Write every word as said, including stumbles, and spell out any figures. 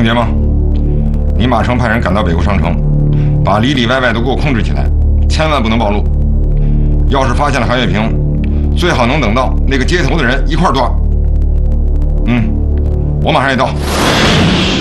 见吗？你马上派人赶到北固商城，把里里外外都给我控制起来，千万不能暴露。要是发现了韩月平，最好能等到那个接头的人一块儿抓。嗯，我马上也到。